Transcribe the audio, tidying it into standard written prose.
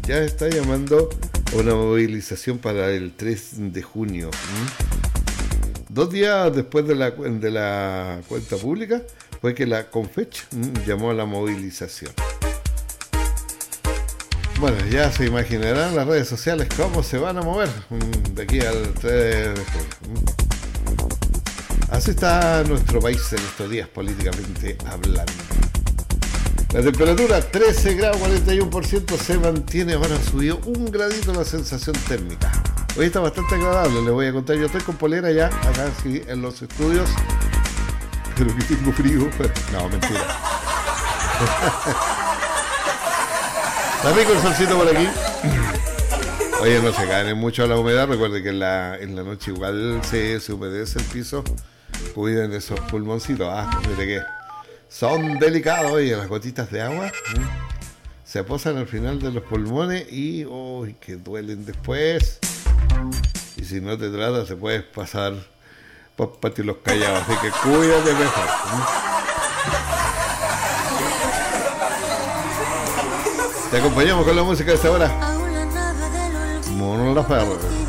ya está llamando a una movilización para el 3 de junio. 2 días después de la cuenta pública fue que la Confech llamó a la movilización. Bueno, ya se imaginarán las redes sociales cómo se van a mover de aquí al 3 de junio. Así está nuestro país en estos días políticamente hablando. La temperatura 13 grados 41% se mantiene, ahora subió un gradito la sensación térmica. Hoy está bastante agradable, les voy a contar, yo estoy con polera ya, acá sí, en los estudios, pero que tengo frío. No, mentira. También con solcito por aquí. Oye, no se caen mucho a la humedad, recuerden que en la noche igual se humedece el piso. Cuiden esos pulmoncitos, mire que son delicados, oye, las gotitas de agua se posan al final de los pulmones y que duelen después. Y si no te tratas, se puedes pasar por patio los callados, así que cuídate mejor. Te acompañamos con la música de esta hora. Mono Laferte.